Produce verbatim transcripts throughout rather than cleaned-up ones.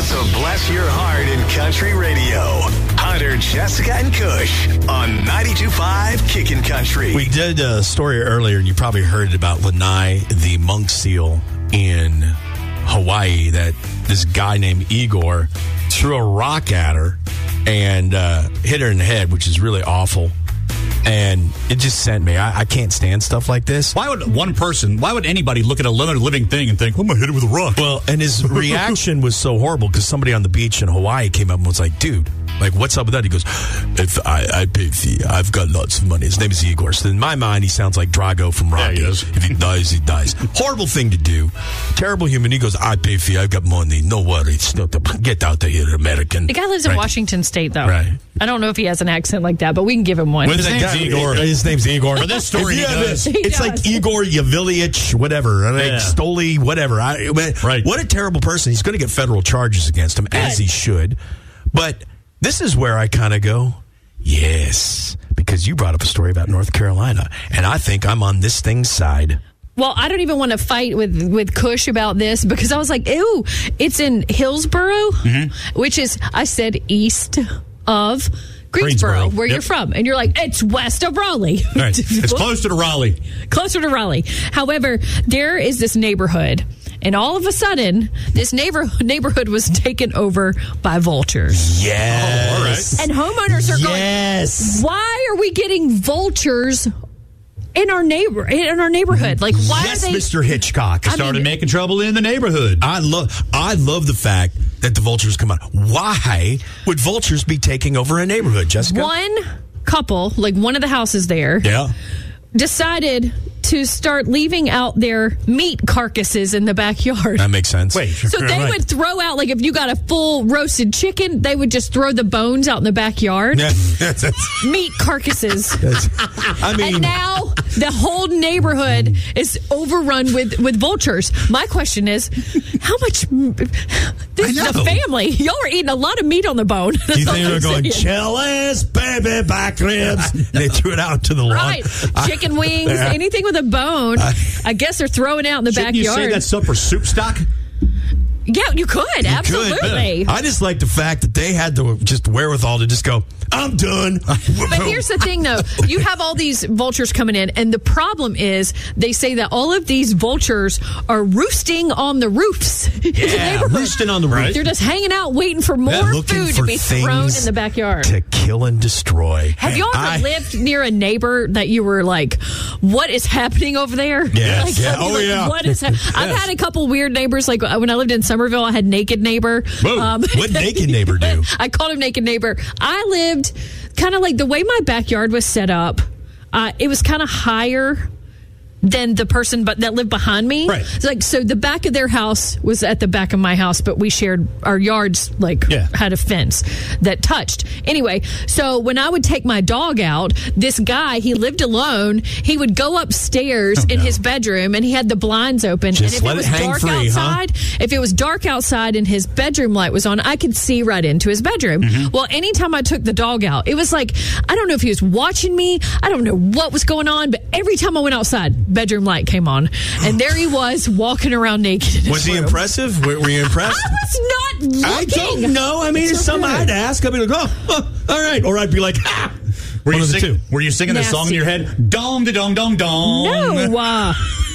So bless your heart in country radio. Hunter, Jessica, and Kush on ninety-two point five Kickin' Country. We did a story earlier, and you probably heard about Lanai, the monk seal in Hawaii, that this guy named Igor threw a rock at her and uh, hit her in the head, which is really awful. And it just sent me. I, I can't stand stuff like this. Why would one person, why would anybody look at a living thing and think, I'm going to hit it with a rock? Well, and his reaction was so horrible because somebody on the beach in Hawaii came up and was like, dude, like, what's up with that? He goes, if I, I pay fee, I've got lots of money. His name is Igor. So in my mind, he sounds like Drago from Rocky. Yeah, he is. If he dies, he dies. Horrible thing to do. Terrible human. He goes, I pay fee, I've got money. No worries. No, get out of here, American. The guy lives in right. Washington State, though. Right. I don't know if he has an accent like that, but we can give him one. His name's guy, Igor. His name's Igor. For this story, he does. He It's does. like Igor Yavilic, whatever. Like Yeah. Stoli, whatever. I, Right. What a terrible person. He's going to get federal charges against him, Good. as he should. But this is where I kind of go, yes, because you brought up a story about North Carolina, and I think I'm on this thing's side. Well, I don't even want to fight with, with Kush about this because I was like, ew, it's in Hillsborough, mm-hmm. which is, I said, east of Greensboro, Greensboro. where Yep. you're from. And you're like, it's west of Raleigh. Right. It's close to the Raleigh. Closer to Raleigh. However, there is this neighborhood, and all of a sudden, this neighbor, neighborhood was taken over by vultures. Yes. Oh, all right. And homeowners are Yes. going, why are we getting vultures in our neighbor in our neighborhood? Like, why Yes, are they? Mister Hitchcock. I Started mean- making trouble in the neighborhood. I love I love the fact that the vultures come out. Why would vultures be taking over a neighborhood, Jessica? One couple, like one of the houses there, Yeah. decided to start leaving out their meat carcasses in the backyard. That makes sense. Wait. So they Right. would throw out, like if you got a full roasted chicken, they would just throw the bones out in the backyard. Yeah, that's, that's, Meat carcasses. that's, I mean, And now the whole neighborhood is overrun with, with vultures. My question is, how much? This is a know. family. Y'all are eating a lot of meat on the bone. That's you all think I'm they're going, saying. chilies, baby, back ribs? They threw it out to the lawn. Right. Chicken wings, anything with a bone, I guess they're throwing out in the Shouldn't you backyard. say that's stuff for soup stock? Yeah, you could. Could. Absolutely. I just like the fact that they had the just wherewithal to just go, I'm done. But here's the thing, though. You have all these vultures coming in, and the problem is they say that all of these vultures are roosting on the roofs. in the Yeah, neighborhood. roosting on the roof. They're just hanging out waiting for more Yeah, looking food for to be thrown things in the backyard. to kill and destroy. Have y'all ever I- lived near a neighbor that you were like, what is happening over there? Yes, Like, yeah. I'd be Oh, like, yeah. What is hap-? I've Yes. had a couple weird neighbors. Like when I lived in Somerville, I had Naked Neighbor. Whoa. What naked neighbor do? I called him Naked Neighbor. I lived kind of like the way my backyard was set up. Uh, it was kind of higher than the person but that lived behind me. Right. It's like, so the back of their house was at the back of my house, but we shared our yards, like Yeah. had a fence that touched. Anyway, so when I would take my dog out, this guy, he lived alone. He would go upstairs Oh, in no. his bedroom and he had the blinds open. Just and if let it it was hang dark free, huh? outside, if it was dark outside and his bedroom light was on, I could see right into his bedroom. Mm-hmm. Well, anytime I took the dog out, it was like, I don't know if he was watching me. I don't know what was going on, but every time I went outside, bedroom light came on. And there he was walking around naked. in his Was he room. impressive? Were, were you impressed? I was not looking. I don't know. I mean, it's something I'd ask. I'd be like, oh, oh, all right. Or I'd be like, ah. Were One you, of the sing, two. were you singing the song in your head? Dong, da dong, dong, dong. No. Uh,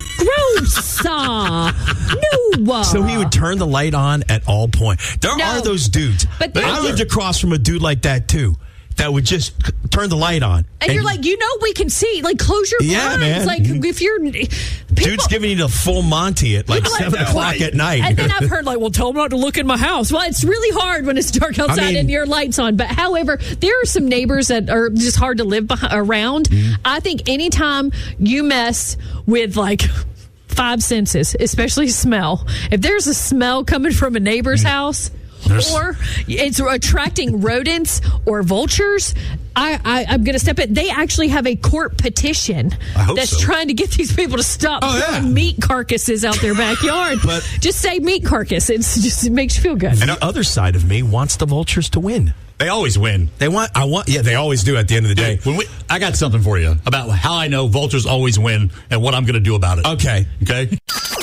gross. Uh, no. Uh. So he would turn the light on at all points. There No. are those dudes. But I there's- lived across from a dude like that, too, that would just turn the light on. And you're like, you know, we can see. Like, close your Yeah, blinds. man. Like, if you're. People, Dude's giving you the full Monty at like People like- seven o'clock at night. And then I've heard, like, well, tell them not to look in my house. Well, it's really hard when it's dark outside mean- and your light's on. But however, there are some neighbors that are just hard to live beh- around. Mm-hmm. I think anytime you mess with, like, five senses, especially smell, if there's a smell coming from a neighbor's house, There's- or it's attracting rodents or vultures, I, I, I'm going to step in. They actually have a court petition I hope that's so. trying to get these people to stop Oh, throwing yeah. meat carcasses out their backyard. But- just say meat carcass. It's just it makes you feel good. And the other side of me wants the vultures to win. They always win. They want, I want, yeah, they always do at the end of the day. When we, I got something for you about how I know vultures always win and what I'm going to do about it. Okay. Okay?